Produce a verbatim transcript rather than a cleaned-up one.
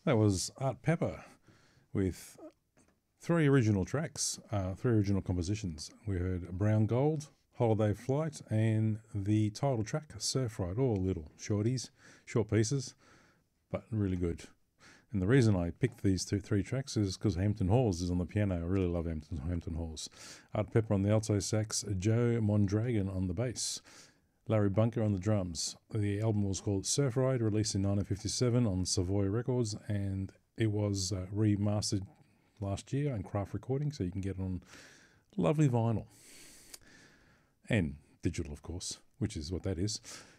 That was Art Pepper with three original tracks, uh, three original compositions. We heard Brown Gold, Holiday Flight, and the title track, Surf Ride, all little shorties, short pieces, but really good. And the reason I picked these two, three tracks is because Hampton Halls is on the piano. I really love Hampton, Hampton Halls. Art Pepper on the alto sax, Joe Mondragon on the bass, Larry Bunker on the drums. The album was called Surf Ride, released in nineteen fifty-seven on Savoy Records, and it was uh, remastered last year on Craft Recording, so you can get it on lovely vinyl and digital, of course, which is what that is.